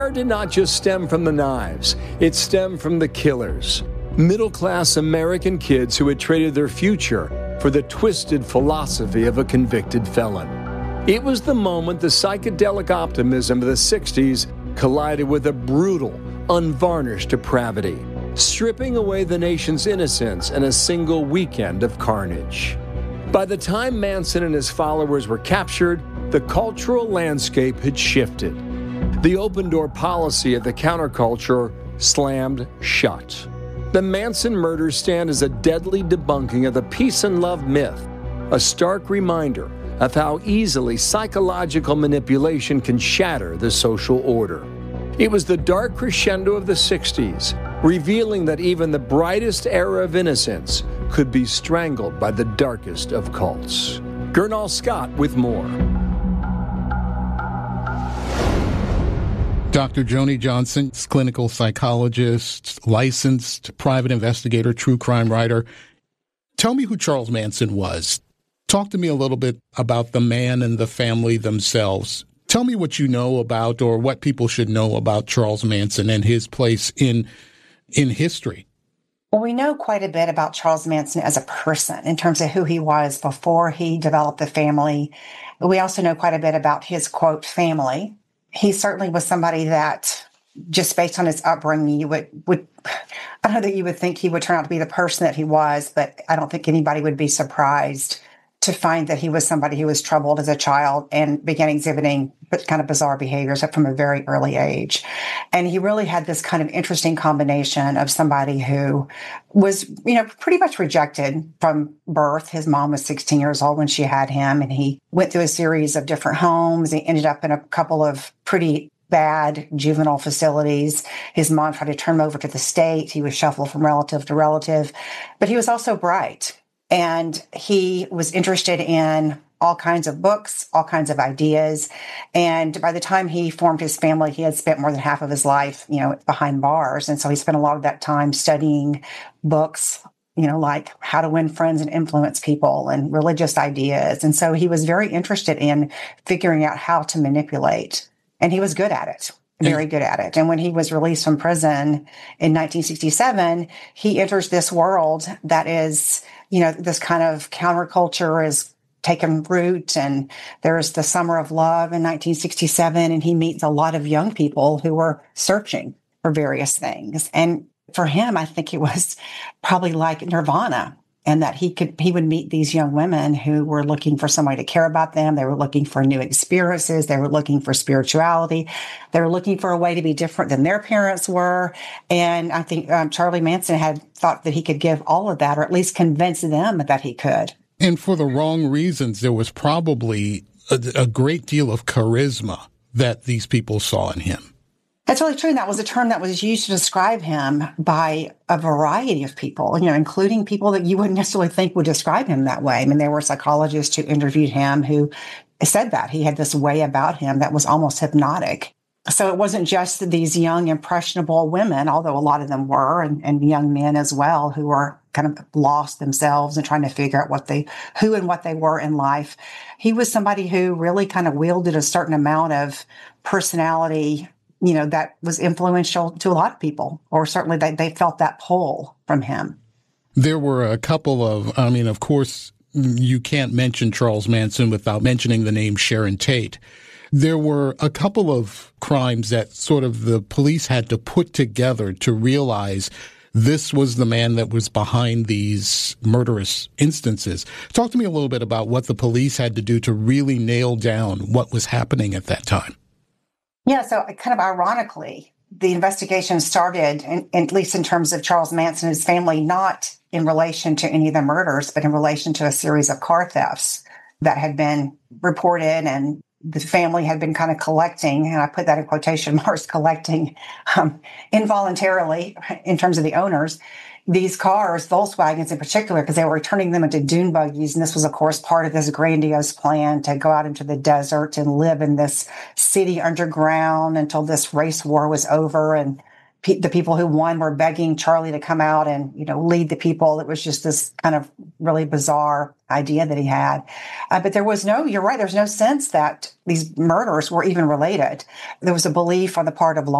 did not just stem from the knives, it stemmed from the killers. Middle-class American kids who had traded their future for the twisted philosophy of a convicted felon. It was the moment the psychedelic optimism of the 60s collided with a brutal, unvarnished depravity, stripping away the nation's innocence in a single weekend of carnage. By the time Manson and his followers were captured, the cultural landscape had shifted. The open-door policy of the counterculture slammed shut. The Manson murders stand as a deadly debunking of the peace and love myth, a stark reminder of how easily psychological manipulation can shatter the social order. It was the dark crescendo of the 60s, revealing that even the brightest era of innocence could be strangled by the darkest of cults. Gernal Scott with more. Dr. Joni Johnson, clinical psychologist, licensed private investigator, true crime writer. Tell me who Charles Manson was. Talk to me a little bit about the man and the family themselves. Tell me what you know about, or what people should know about Charles Manson and his place in history. Well, we know quite a bit about Charles Manson as a person in terms of who he was before he developed the family. We also know quite a bit about his, quote, family. He certainly was somebody that, just based on his upbringing, you would I don't know that you would think he would turn out to be the person that he was, but I don't think anybody would be surprised to find that he was somebody who was troubled as a child and began exhibiting kind of bizarre behaviors from a very early age. And he really had this kind of interesting combination of somebody who was, pretty much rejected from birth. His mom was 16 years old when she had him, and he went through a series of different homes. He ended up in a couple of pretty bad juvenile facilities. His mom tried to turn him over to the state. He was shuffled from relative to relative, but he was also bright. And he was interested in all kinds of books, all kinds of ideas. And by the time he formed his family, he had spent more than half of his life, behind bars. And so he spent a lot of that time studying books, like How to Win Friends and Influence People and religious ideas. And so he was very interested in figuring out how to manipulate. And he was good at it. Very good at it. And when he was released from prison in 1967, he enters this world that is, this kind of counterculture is taken root. And there's the Summer of Love in 1967. And he meets a lot of young people who were searching for various things. And for him, I think it was probably like nirvana. And that he would meet these young women who were looking for somebody to care about them. They were looking for new experiences. They were looking for spirituality. They were looking for a way to be different than their parents were. And I think Charlie Manson had thought that he could give all of that, or at least convince them that he could. And for the wrong reasons, there was probably a great deal of charisma that these people saw in him. That's really true. And that was a term that was used to describe him by a variety of people, including people that you wouldn't necessarily think would describe him that way. I mean, there were psychologists who interviewed him who said that he had this way about him that was almost hypnotic. So it wasn't just these young, impressionable women, although a lot of them were, and young men as well, who were kind of lost themselves and trying to figure out who and what they were in life. He was somebody who really kind of wielded a certain amount of personality, that was influential to a lot of people, or certainly they felt that pull from him. There were a couple of, of course, you can't mention Charles Manson without mentioning the name Sharon Tate. There were a couple of crimes that sort of the police had to put together to realize this was the man that was behind these murderous instances. Talk to me a little bit about what the police had to do to really nail down what was happening at that time. Yeah, so kind of ironically, the investigation started, at least in terms of Charles Manson and his family, not in relation to any of the murders, but in relation to a series of car thefts that had been reported, and the family had been kind of collecting, and I put that in quotation marks, collecting involuntarily in terms of the owners, these cars, Volkswagens in particular, because they were turning them into dune buggies. And this was, of course, part of this grandiose plan to go out into the desert and live in this city underground until this race war was over. And the people who won were begging Charlie to come out and, lead the people. It was just this kind of really bizarre idea that he had. But you're right, there's no sense that these murders were even related. There was a belief on the part of law